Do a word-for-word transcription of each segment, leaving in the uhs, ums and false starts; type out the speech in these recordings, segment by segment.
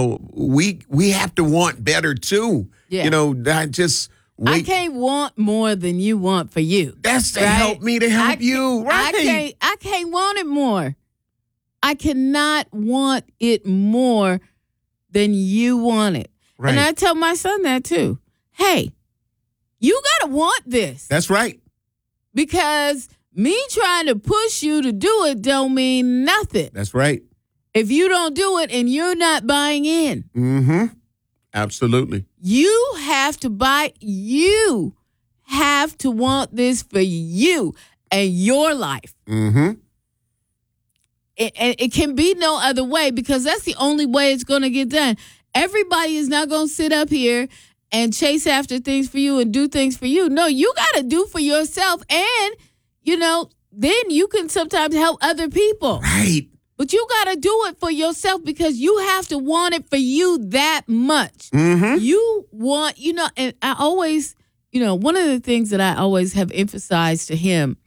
know, we we have to want better too. Yeah. You know, not just wait. I can't want more than you want for you. That's to right? help me to help I you. Right. I can't, I can't want it more. I cannot want it more than you want it. Right. And I tell my son that too. Hey, you got to want this. That's right. Because me trying to push you to do it don't mean nothing. That's right. If you don't do it and you're not buying in. Mm-hmm. Absolutely. You have to buy, you have to want this for you and your life. Mm-hmm. It, and it can be no other way because that's the only way it's going to get done. Everybody is not going to sit up here and chase after things for you and do things for you. No, you got to do for yourself. And, you know, then you can sometimes help other people. Right. But you got to do it for yourself because you have to want it for you that much. Mm-hmm. You want, you know, and I always, you know, one of the things that I always have emphasized to him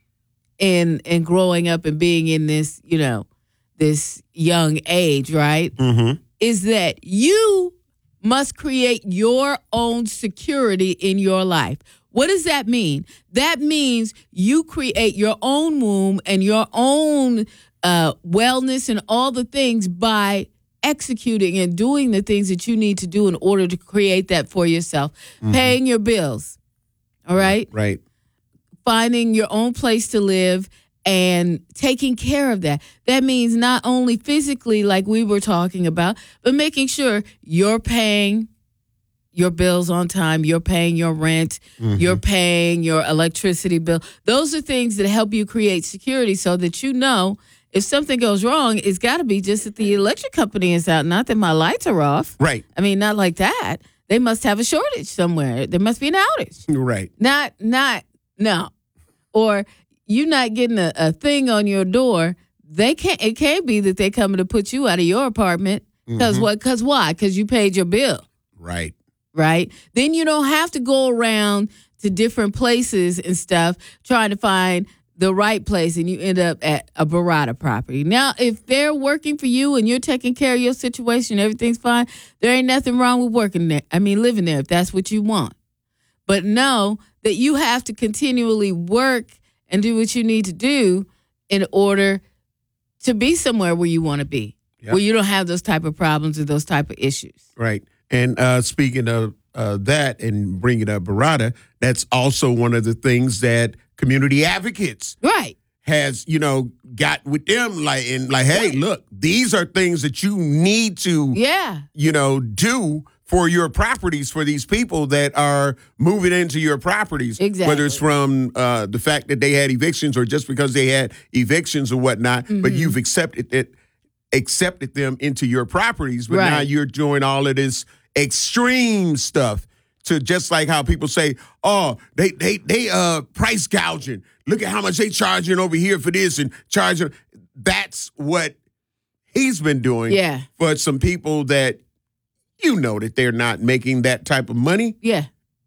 in in growing up and being in this, you know, this young age, right, Mm-hmm. is that you must create your own security in your life. What does that mean? That means you create your own womb and your own uh, wellness and all the things by executing and doing the things that you need to do in order to create that for yourself. Mm-hmm. Paying your bills, all right? Right. Finding your own place to live and taking care of that. That means not only physically, like we were talking about, but making sure you're paying your bills on time, you're paying your rent, mm-hmm. you're paying your electricity bill. Those are things that help you create security so that you know if something goes wrong, it's got to be just that the electric company is out, not that my lights are off. Right. I mean, not like that. They must have a shortage somewhere. There must be an outage. Right. Not, not, no. Or you not getting a, a thing on your door. They can't. It can't be that they're coming to put you out of your apartment. Because mm-hmm. what? Because why? Because you paid your bill. Right. Right. Then you don't have to go around to different places and stuff trying to find the right place, and you end up at a Barada property. Now, if they're working for you and you're taking care of your situation, everything's fine, there ain't nothing wrong with working there. I mean, living there if that's what you want. But know that you have to continually work and do what you need to do in order to be somewhere where you want to be, yep. where you don't have those type of problems or those type of issues. Right. And uh, speaking of uh, that and bringing up Barada, that's also one of the things that Community Advocates right. has, you know, got with them like, and like, hey, look, these are things that you need to, yeah. you know, do for your properties for these people that are moving into your properties. Exactly. Whether it's from uh, the fact that they had evictions or just because they had evictions or whatnot, mm-hmm. but you've accepted it, accepted them into your properties. But right. now you're doing all of this extreme stuff. To just like how people say, oh, they they they uh price gouging. Look at how much they charging over here for this and charging. That's what he's been doing yeah. for some people that you know that they're not making that type of money. Yeah.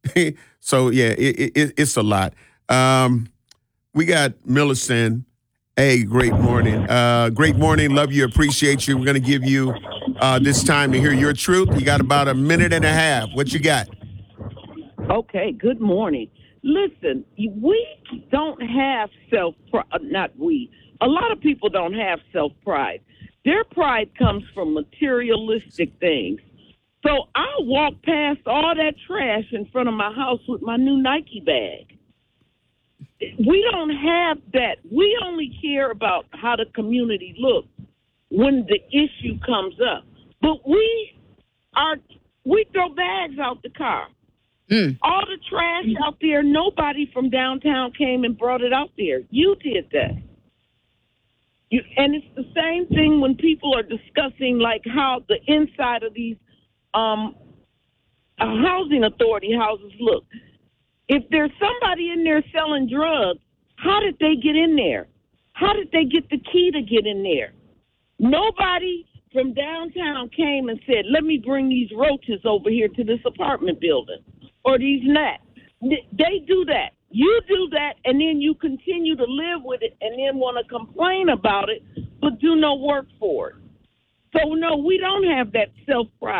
So yeah, it, it, it's a lot. Um, we got Millicent. Hey, great morning. Uh, great morning. Love you. Appreciate you. We're gonna give you uh, this time to hear your truth. You got about a minute and a half. What you got? Okay, good morning. Listen, we don't have self, not we, a lot of people don't have self-pride. Their pride comes from materialistic things. So I'll walk past all that trash in front of my house with my new Nike bag. We don't have that. We only care about how the community looks when the issue comes up. But we are, we throw bags out the car. Mm. All the trash out there, nobody from downtown came and brought it out there. You did that. You, and it's the same thing when people are discussing, like, how the inside of these um, uh, housing authority houses look. If there's somebody in there selling drugs, how did they get in there? How did they get the key to get in there? Nobody from downtown came and said, let me bring these roaches over here to this apartment building. Or these gnats. They do that. You do that, and then you continue to live with it and then want to complain about it, but do no work for it. So, no, we don't have that self-pride.